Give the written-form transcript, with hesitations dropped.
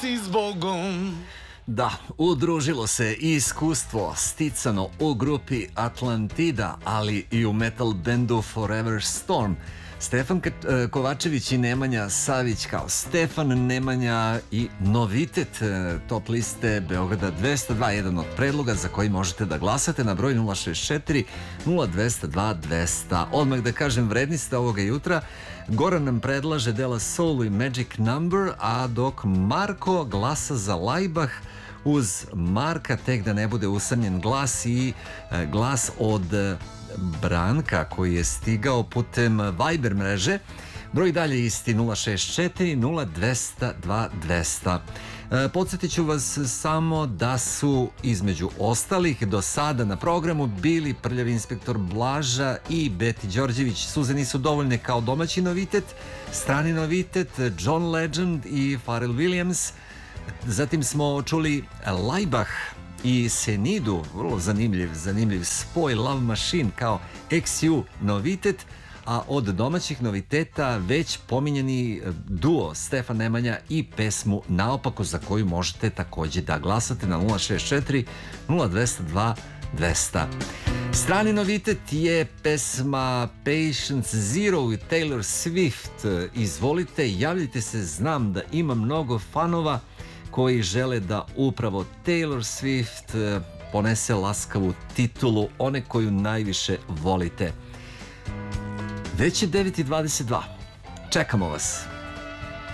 ti zbogom. Da, udružilo se i iskustvo sticano u grupi Atlantida, ali i u metal bendu Forever Storm. Stefan Kovačević i Nemanja Savić kao Stefan Nemanja i novitet top liste Beograda 202, jedan od predloga za koji možete da glasate na broj 064 0202 200. Odmah da kažem, vredni ste ovoga jutra. Goran nam predlaže Dela Soul i Magic Number, a dok Marko glasa za Laibach, uz Marka tek da ne bude usamljen glas i glas od Branka koji je stigao putem Viber mreže. Broj dalje isti 064 0202 200. Podsjetit ću vas samo da su između ostalih do sada na programu bili Prljavi inspektor Blaža i Beti Đorđević. Suze nisu dovoljne kao domaći novitet, strani novitet John Legend i Pharrell Williams. Zatim smo čuli Laibach i Senidu, vrlo zanimljiv spoj Love Machine kao XU novitet, a od domaćih noviteta već pominjeni duo Stefan Nemanja i pesmu Naopako, za koju možete takođe da glasate na 064 0202 200. Strani novitet je pesma Patience Zero i Taylor Swift. Izvolite, javljajte se, znam da ima mnogo fanova koji žele da upravo Taylor Swift ponese laskavu titulu, one koju najviše volite. Već je 9:22. Čekamo vas.